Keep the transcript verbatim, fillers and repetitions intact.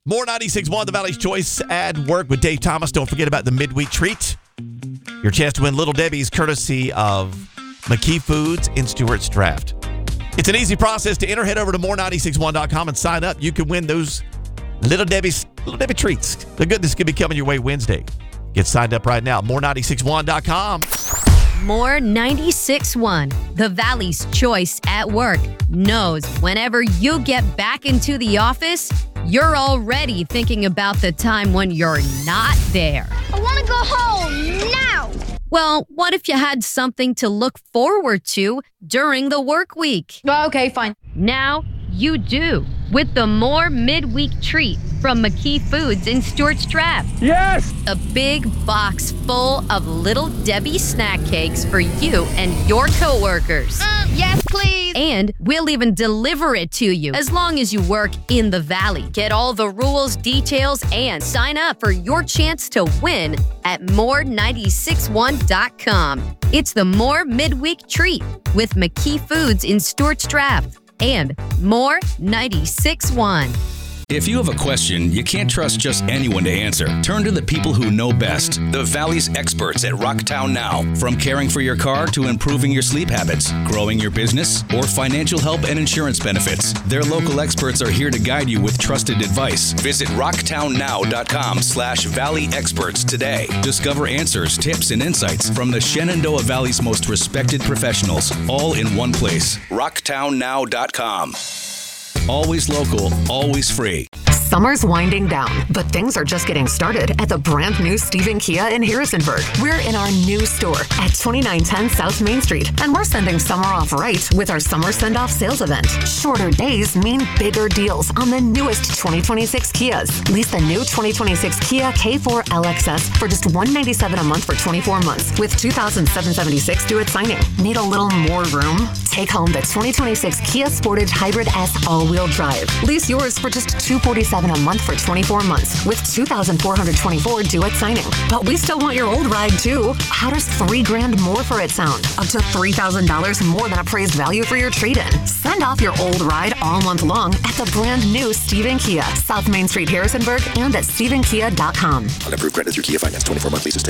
More ninety-six point one, the Valley's Choice at Work with Dave Thomas. Don't forget about the midweek treat. Your chance to win Little Debbie's courtesy of McKee Foods in Stewart's Draft. It's an easy process to enter. Head over to more nine six one dot com and sign up. You can win those Little Debbie's Little Debbie treats. The goodness could be coming your way Wednesday. Get signed up right now. more nine six one dot com. More ninety-six point one, the Valley's Choice at Work, knows whenever you get back into the office, you're already thinking about the time when you're not there. I want to go home now. Well, what if you had something to look forward to during the work week? Okay, fine. Now you do, with the More Midweek Treat from McKee Foods in Stewart's Draft. Yes! A big box full of Little Debbie snack cakes for you and your coworkers. Uh, yes, please. And we'll even deliver it to you as long as you work in the Valley. Get all the rules, details, and sign up for your chance to win at more nine six one dot com. It's the More Midweek Treat with McKee Foods in Stewart's Draft and More ninety-six point one. If you have a question, you can't trust just anyone to answer. Turn to the people who know best, the Valley's experts at Rocktown Now. From caring for your car to improving your sleep habits, growing your business, or financial help and insurance benefits, their local experts are here to guide you with trusted advice. Visit rocktown now dot com slash valley experts today. Discover answers, tips, and insights from the Shenandoah Valley's most respected professionals, all in one place. rocktown now dot com. Always local, always free. Summer's winding down, but things are just getting started at the brand new Stephen Kia in Harrisonburg. We're in our new store at twenty-nine ten South Main Street, and we're sending summer off right with our summer send-off sales event. Shorter days mean bigger deals on the newest twenty twenty-six Kias. Lease the new twenty twenty-six Kia K four L X S for just one hundred ninety-seven dollars a month for twenty-four months with two thousand seven hundred seventy-six due at signing. Need a little more room? Take home the twenty twenty-six Kia Sportage Hybrid S all-wheel drive. Lease yours for just two hundred forty-seven dollars a month for twenty-four months with two thousand four hundred twenty-four due at signing. But we still want your old ride too. How does three grand more for it sound? Up to three thousand dollars more than appraised value for your trade-in. Send off your old ride all month long at the brand new Stephen Kia, South Main Street, Harrisonburg, and at stephen kia dot com. Unapproved credit through Kia Finance. twenty-four month leases.